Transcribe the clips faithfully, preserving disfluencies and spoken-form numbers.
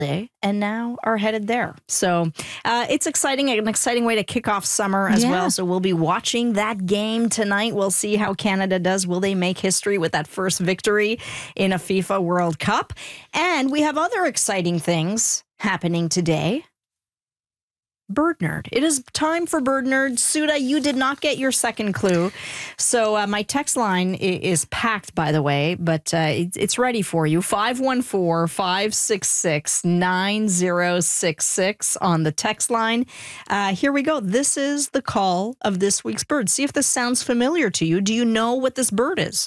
day and now are headed there. So uh, it's exciting, an exciting way to kick off summer as Yeah. well. So we'll be watching that game tonight. We'll see how Canada does. Will they make history with that first victory in a FIFA World Cup? And we have other exciting things happening today. Bird Nerd. It is time for Bird Nerd. Suda, you did not get your second clue. So uh, my text line i- is packed, by the way, but uh, it- it's ready for you. five one four, five six six, nine zero six six on the text line. Uh, here we go. This is the call of this week's bird. See if this sounds familiar to you. Do you know what this bird is?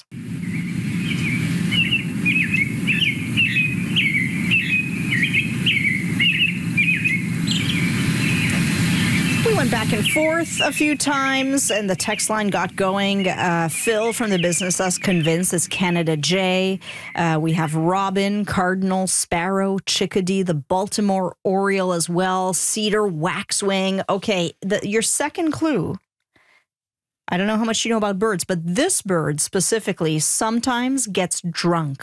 We went back and forth a few times, and the text line got going. Uh, Phil from the Business Us convinced it's Canada J. Uh, we have Robin, Cardinal, Sparrow, Chickadee, the Baltimore Oriole as well, Cedar, Waxwing. Okay, the, your second clue. I don't know how much you know about birds, but this bird specifically sometimes gets drunk.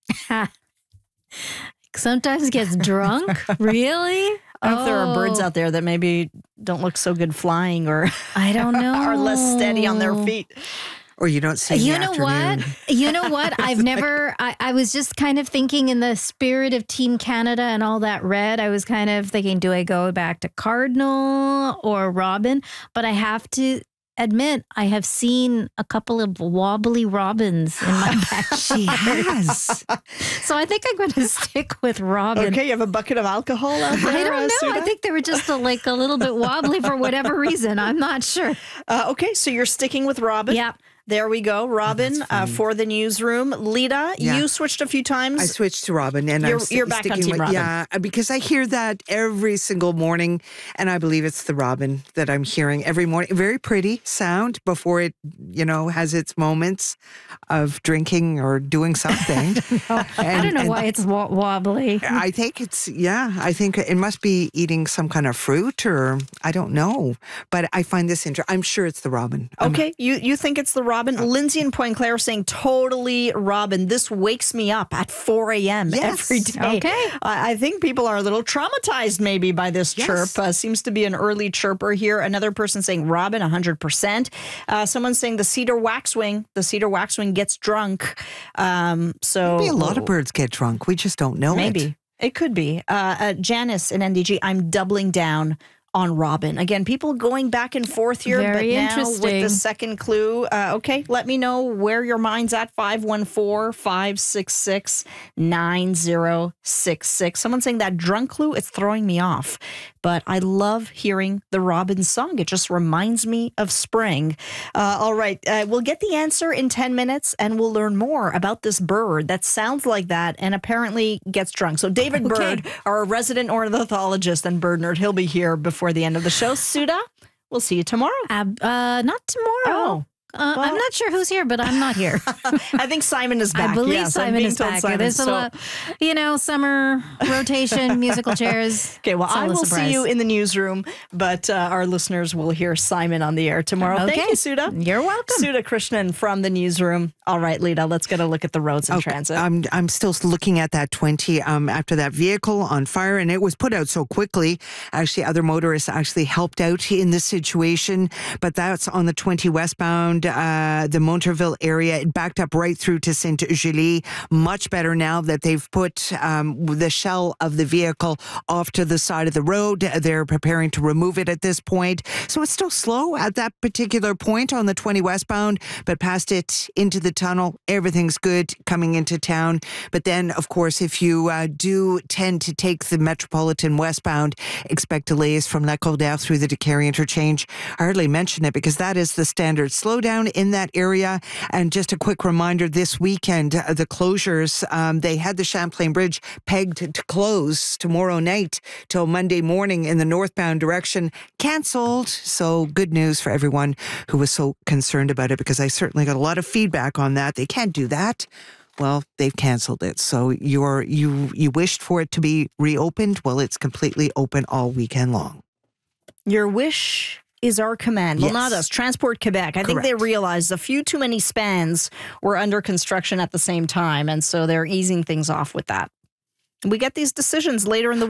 Sometimes gets drunk? Really? I don't know if there are birds out there that maybe don't look so good flying or I don't know. are less steady on their feet. Or you don't see in You the know afternoon. what? You know what? I've never, I, I was just kind of thinking in the spirit of Team Canada and all that red, I was kind of thinking, do I go back to Cardinal or Robin? But I have to admit, I have seen a couple of wobbly robins in my backyard. She has. So I think I'm going to stick with Robin. Okay, you have a bucket of alcohol out there? I don't uh, know. Suda? I think they were just a, like a little bit wobbly for whatever reason. I'm not sure. Uh, okay, so you're sticking with Robin. Yeah. There we go. Robin uh, for the newsroom. Lita, Yeah. you switched a few times. I switched to Robin, and You're- I'm sti- you're back on sticking Team with, Robin. Yeah, because I hear that every single morning, and I believe it's the Robin that I'm hearing every morning. Very pretty sound before it, you know, has its moments of drinking or doing something. I And- don't know and why it's wo- wobbly. I think it's yeah. I think it must be eating some kind of fruit, or I don't know. But I find this interesting. I'm sure it's the Robin. I'm- Okay, you, you think it's the Robin. Lindsay in Point Claire saying totally Robin. This wakes me up at four a.m. Yes. every day. Okay. I I think people are a little traumatized maybe by this Yes. chirp. Uh, seems to be an early chirper here. Another person saying Robin, one hundred percent. Uh, someone saying the cedar waxwing. The cedar waxwing gets drunk. Um, so Maybe a lot of birds get drunk. We just don't know Maybe. it. It could be. Uh, uh, Janice in N D G, I'm doubling down on Robin. Again, people going back and forth here. Very but now with interesting. the second clue. Uh, okay, let me know where your mind's at. five one four, five six six, nine zero six six. Someone saying that drunk clue, it's throwing me off. But I love hearing the Robin song. It just reminds me of spring. Uh, all right, uh, we'll get the answer in ten minutes and we'll learn more about this bird that sounds like that and apparently gets drunk. So David Okay. Bird, our resident ornithologist and bird nerd, he'll be here before the end of the show. Suda, we'll see you tomorrow. Ab- uh, not tomorrow. Oh. Uh, Well- I'm not sure who's here, but I'm not here. I think Simon is back. I believe Yes, I'm Simon being is told back. Simon, There's a so- lot, you know, summer rotation, musical chairs. Okay, well, It's all I a will surprise. see you in the newsroom, but uh, our listeners will hear Simon on the air tomorrow. Okay. Thank you, Suda. You're welcome. Suda Krishnan from the newsroom. All right, Lita, let's get a look at the roads and transit. I'm I'm still looking at that twenty um, after that vehicle on fire, and it was put out so quickly. Actually, other motorists actually helped out in this situation, but that's on the twenty westbound, uh, the Monterville area. It backed up right through to Saint Julie. Much better now that they've put um, the shell of the vehicle off to the side of the road. They're preparing to remove it at this point, so it's still slow at that particular point on the twenty westbound, but past it into the tunnel, everything's good coming into town. But then, of course, if you uh, do tend to take the Metropolitan westbound, expect delays from La Cordère through the Decarie interchange. I hardly mention it because that is the standard slowdown in that area. And just a quick reminder, this weekend, uh, the closures, um, they had the Champlain Bridge pegged to close tomorrow night till Monday morning in the northbound direction. Cancelled. So good news for everyone who was so concerned about it, because I certainly got a lot of feedback on that. They can't do that. Well, they've canceled it. So you're you you wished for it to be reopened. Well, it's completely open all weekend long. Your wish is our command. Well, Yes. not us. Transport Quebec. I think they Correct. realized a few too many spans were under construction at the same time, and so they're easing things off with that. We get these decisions later in the